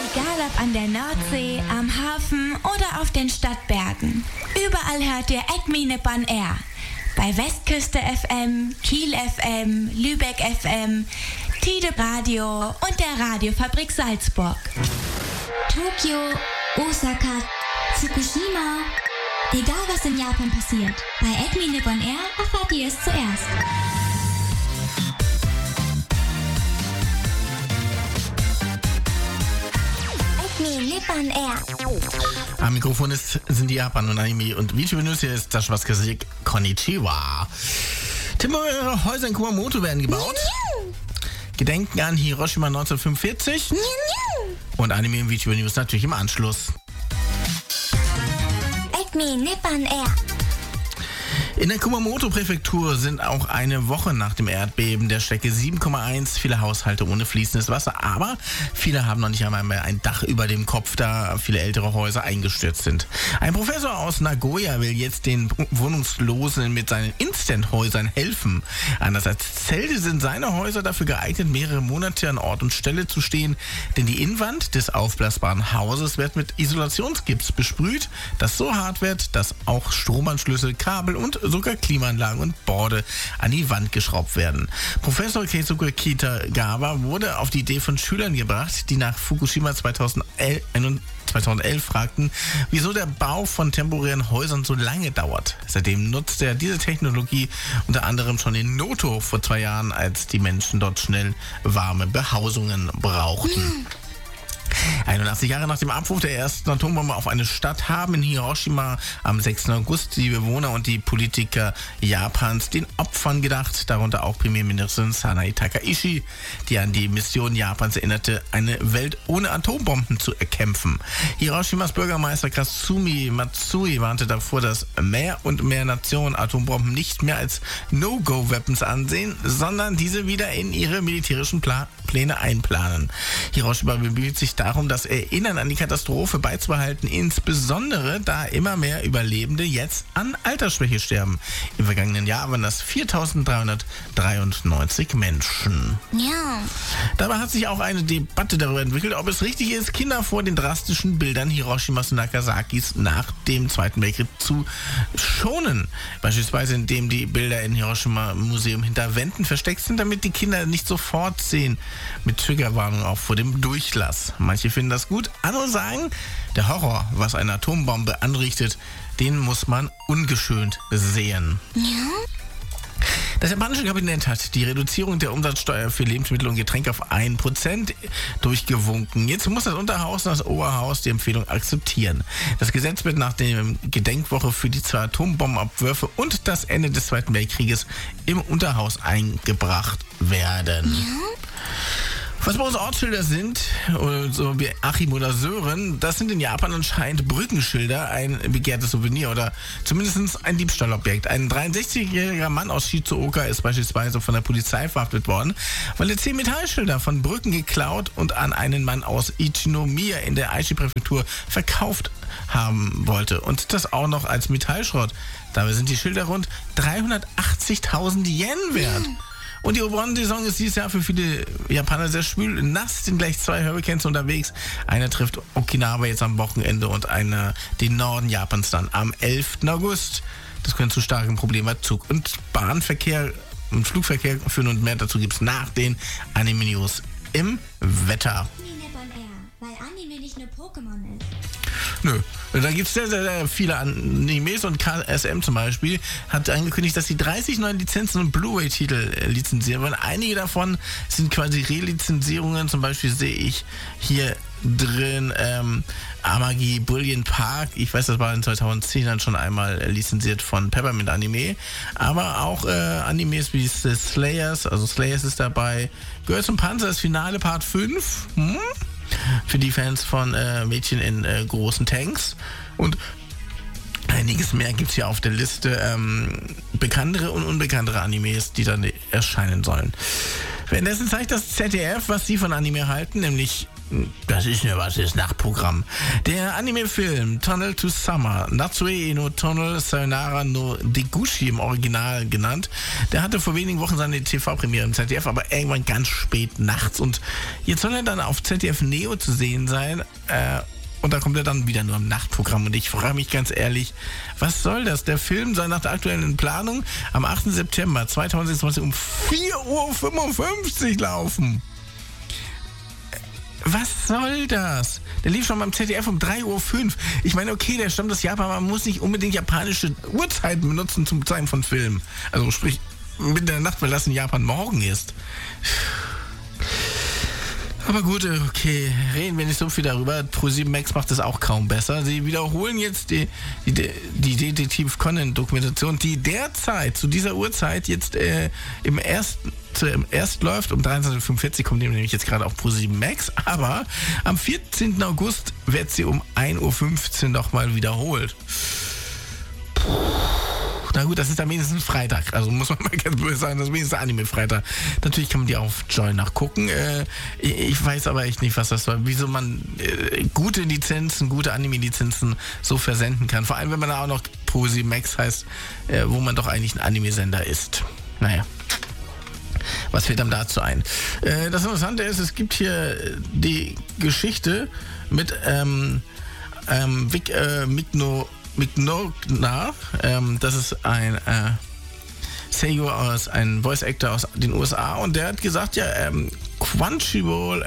Egal ob an der Nordsee, am Hafen oder auf den Stadtbergen. Überall hört ihr Acme Nippon Air. Bei Westküste FM, Kiel FM, Lübeck FM, Tide Radio und der Radiofabrik Salzburg. Tokio, Osaka, Fukushima. Egal was in Japan passiert, bei Acme Nippon Air erfahrt ihr es zuerst. Acme Nippon Air. Am Mikrofon sind die Japan und Anime und Videonews. Hier ist das Schwarzgesicht Konnichiwa. Temporäre Häuser in Kumamoto werden gebaut. Gedenken an Hiroshima 1945. Und Anime und Videonews natürlich im Anschluss. Acme Nippon Air. In der Kumamoto-Präfektur sind auch eine Woche nach dem Erdbeben der Strecke 7,1 viele Haushalte ohne fließendes Wasser. Aber viele haben noch nicht einmal mehr ein Dach über dem Kopf, da viele ältere Häuser eingestürzt sind. Ein Professor aus Nagoya will jetzt den Wohnungslosen mit seinen Instant-Häusern helfen. Anders als Zelte sind seine Häuser dafür geeignet, mehrere Monate an Ort und Stelle zu stehen. Denn die Innenwand des aufblasbaren Hauses wird mit Isolationsgips besprüht, das so hart wird, dass auch Stromanschlüsse, Kabel und sogar Klimaanlagen und Borde an die Wand geschraubt werden. Professor Keisuke Kitagawa wurde auf die Idee von Schülern gebracht, die nach Fukushima 2011 fragten, wieso der Bau von temporären Häusern so lange dauert. Seitdem nutzt er diese Technologie unter anderem schon in Noto vor 2 Jahren, als die Menschen dort schnell warme Behausungen brauchten. 81 Jahre nach dem Abwurf der ersten Atombombe auf eine Stadt haben in Hiroshima am 6. August die Bewohner und die Politiker Japans den Opfern gedacht, darunter auch Premierministerin Sanae Takaichi, die an die Mission Japans erinnerte, eine Welt ohne Atombomben zu erkämpfen. Hiroshimas Bürgermeister Kasumi Matsui warnte davor, dass mehr und mehr Nationen Atombomben nicht mehr als No-Go-Weapons ansehen, sondern diese wieder in ihre militärischen Pläne einplanen. Hiroshima bemüht sich darum, das Erinnern an die Katastrophe beizubehalten, insbesondere da immer mehr Überlebende jetzt an Altersschwäche sterben. Im vergangenen Jahr waren das 4.393 Menschen. Ja. Dabei hat sich auch eine Debatte darüber entwickelt, ob es richtig ist, Kinder vor den drastischen Bildern Hiroshimas und Nagasakis nach dem Zweiten Weltkrieg zu schonen. Beispielsweise indem die Bilder im Hiroshima Museum hinter Wänden versteckt sind, damit die Kinder nicht sofort sehen, mit Triggerwarnung auch vor dem Durchlass. Manche finden das gut, andere sagen, der Horror, was eine Atombombe anrichtet, den muss man ungeschönt sehen. Ja? Das japanische Kabinett hat die Reduzierung der Umsatzsteuer für Lebensmittel und Getränke auf 1% durchgewunken. Jetzt muss das Unterhaus und das Oberhaus die Empfehlung akzeptieren. Das Gesetz wird nach der Gedenkwoche für die 2 Atombombenabwürfe und das Ende des Zweiten Weltkrieges im Unterhaus eingebracht werden. Ja? Was bei uns Ortsschilder sind, so wie Achim oder Sören, das sind in Japan anscheinend Brückenschilder, ein begehrtes Souvenir oder zumindest ein Diebstahlobjekt. Ein 63-jähriger Mann aus Shizuoka ist beispielsweise von der Polizei verhaftet worden, weil er 10 Metallschilder von Brücken geklaut und an einen Mann aus Ichinomiya in der Aichi-Präfektur verkauft haben wollte. Und das auch noch als Metallschrott. Dabei sind die Schilder rund 380.000 Yen wert. Und die Obon-Saison ist dieses Jahr für viele Japaner sehr schwül. Nass sind gleich 2 Hurricanes unterwegs. Einer trifft Okinawa jetzt am Wochenende und einer den Norden Japans dann am 11. August. Das können zu starken Problemen bei Zug- und Bahnverkehr und Flugverkehr führen und mehr. Dazu gibt es nach den Anime-News im Wetter. Nippon Air, weil Anime nicht nur Pokémon ist. Nö, da gibt es sehr, sehr, sehr viele Animes und KSM zum Beispiel hat angekündigt, dass sie 30 neue Lizenzen und Blu-ray-Titel lizenzieren wollen. Einige davon sind quasi Relizenzierungen, zum Beispiel sehe ich hier drin Amagi Brilliant Park, ich weiß, das war in 2010 dann schon einmal lizenziert von Peppermint Anime, aber auch Animes wie Slayers, also Slayers ist dabei, Girls und Panzer, das Finale Part 5, für die Fans von Mädchen in großen Tanks und einiges mehr gibt es hier auf der Liste, bekanntere und unbekanntere Animes, die dann erscheinen sollen. Währenddessen zeigt das ZDF, was sie von Anime halten, nämlich, das ist ja was, das Nachtprogramm. Der Anime-Film Tunnel to Summer, Natsue no Tunnel Sayonara no Degushi im Original genannt, der hatte vor wenigen Wochen seine TV-Premiere im ZDF, aber irgendwann ganz spät nachts. Und jetzt soll er dann auf ZDF Neo zu sehen sein, und da kommt er dann wieder nur im Nachtprogramm. Und ich frage mich ganz ehrlich, was soll das? Der Film soll nach der aktuellen Planung am 8. September 2026 um 4.55 Uhr laufen. Was soll das? Der lief schon beim ZDF um 3.05 Uhr. Ich meine, okay, der stammt aus Japan, aber man muss nicht unbedingt japanische Uhrzeiten benutzen zum Zeigen von Filmen. Also sprich, mit der Nacht, weil das in Japan morgen ist. Aber gut, okay, reden wir nicht so viel darüber. Pro7 Max macht es auch kaum besser. Sie wiederholen jetzt die Detektiv Conan-Dokumentation, die derzeit, zu dieser Uhrzeit, jetzt zuerst läuft. Um 23.45 Uhr kommt nämlich jetzt gerade auf Pro7 Max. Aber am 14. August wird sie um 1.15 Uhr nochmal wiederholt. Na gut, das ist dann wenigstens Freitag. Also muss man mal ganz böse sagen, das ist wenigstens Anime-Freitag. Natürlich kann man die auf Joy nachgucken. Ich weiß aber echt nicht, was das soll. Wieso man gute Lizenzen, gute Anime-Lizenzen so versenden kann. Vor allem, wenn man da auch noch Pro7 Max heißt, wo man doch eigentlich ein Anime-Sender ist. Naja. Was fällt einem dazu ein? Das Interessante ist, es gibt hier die Geschichte mit Mignola, das ist ein Seiyu ein Voice Actor aus den USA, und der hat gesagt, ja, Crunchyroll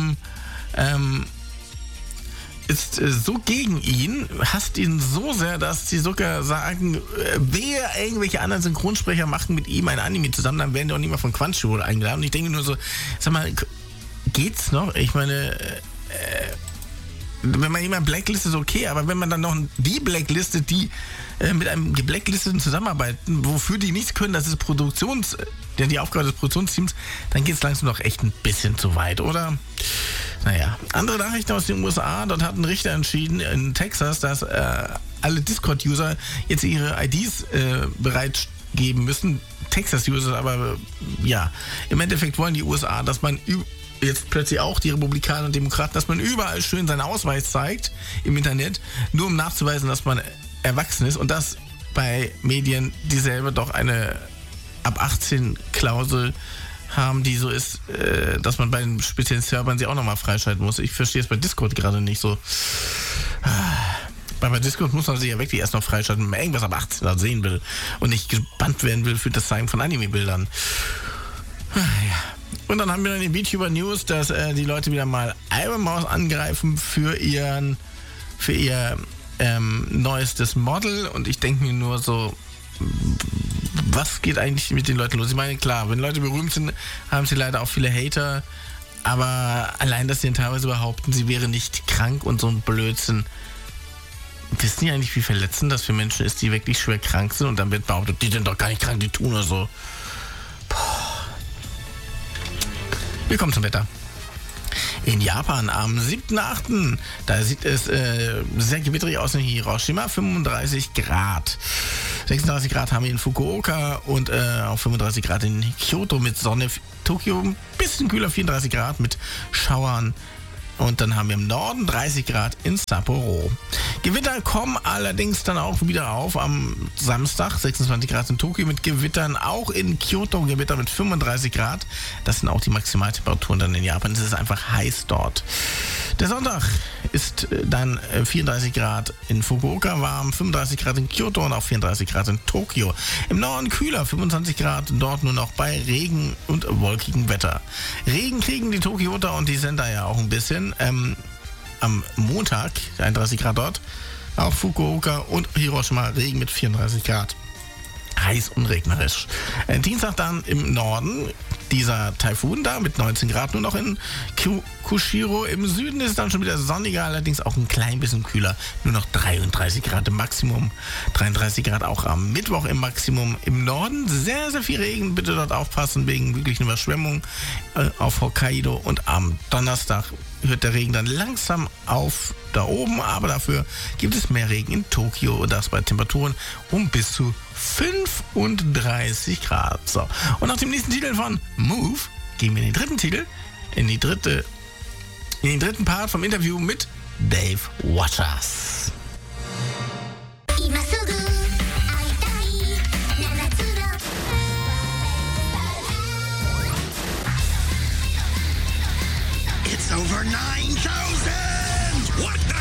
ist so gegen ihn, hasst ihn so sehr, dass sie sogar sagen, wer irgendwelche anderen Synchronsprecher machen mit ihm ein Anime zusammen, dann werden die auch nicht mehr von Crunchyroll eingeladen. Und ich denke nur so, sag mal, geht's noch? Ich meine, wenn man jemanden blacklistet, ist okay, aber wenn man dann noch die blacklistet, die mit einem gebblacklisteten zusammenarbeiten, wofür die nichts können, das ist die Aufgabe des Produktionsteams, dann geht es langsam doch echt ein bisschen zu weit, oder? Naja, andere Nachrichten aus den USA, dort hat ein Richter entschieden in Texas, dass alle Discord-User jetzt ihre IDs bereitgeben müssen. Texas-User, aber ja, im Endeffekt wollen die USA, dass man jetzt plötzlich auch die Republikaner und Demokraten, dass man überall schön seinen Ausweis zeigt im Internet, nur um nachzuweisen, dass man erwachsen ist, und das bei Medien, die selber doch eine ab 18 Klausel haben, die so ist, dass man bei den speziellen Servern sie auch nochmal freischalten muss. Ich verstehe es bei Discord gerade nicht so. Bei Discord muss man sich ja wirklich erst noch freischalten, wenn man irgendwas ab 18 sehen will und nicht gebannt werden will für das Zeigen von Anime-Bildern. Ja. Und dann haben wir dann die VTuber News, dass die Leute wieder mal Iron Mouse angreifen für ihr neuestes Model. Und ich denke mir nur so, was geht eigentlich mit den Leuten los? Ich meine, klar, wenn Leute berühmt sind, haben sie leider auch viele Hater. Aber allein, dass sie dann teilweise behaupten, sie wäre nicht krank und so ein Blödsinn. Wissen die eigentlich, wie verletzend das für Menschen ist, die wirklich schwer krank sind? Und dann wird behauptet, die sind doch gar nicht krank, die tun oder so. Willkommen zum Wetter. In Japan am 7.8. Da sieht es sehr gewitterig aus in Hiroshima, 35 Grad. 36 Grad haben wir in Fukuoka und auch 35 Grad in Kyoto mit Sonne. Tokio ein bisschen kühler, 34 Grad mit Schauern. Und dann haben wir im Norden 30 Grad in Sapporo. Gewitter kommen allerdings dann auch wieder auf am Samstag, 26 Grad in Tokio mit Gewittern, auch in Kyoto Gewitter mit 35 Grad. Das sind auch die Maximaltemperaturen dann in Japan. Es ist einfach heiß dort. Der Sonntag ist dann 34 Grad in Fukuoka warm, 35 Grad in Kyoto und auch 34 Grad in Tokio. Im Norden kühler, 25 Grad, dort nur noch bei Regen und wolkigem Wetter. Regen kriegen die Tokioter und die Sender ja auch ein bisschen. Am Montag, 31 Grad dort, auch Fukuoka und Hiroshima Regen mit 34 Grad. Heiß und regnerisch. Dienstag dann im Norden dieser Taifun da mit 19 Grad, nur noch in Kushiro. Im Süden ist es dann schon wieder sonniger, allerdings auch ein klein bisschen kühler. Nur noch 33 Grad im Maximum. 33 Grad auch am Mittwoch im Maximum. Im Norden sehr, sehr viel Regen. Bitte dort aufpassen wegen möglichen Überschwemmungen auf Hokkaido. Und am Donnerstag hört der Regen dann langsam auf da oben, aber dafür gibt es mehr Regen in Tokio und das bei Temperaturen um bis zu 35 Grad. So. Und nach dem nächsten Titel von Move gehen wir in den dritten Titel, in den dritten Part vom Interview mit Dave Waters. It's over 9,000! What the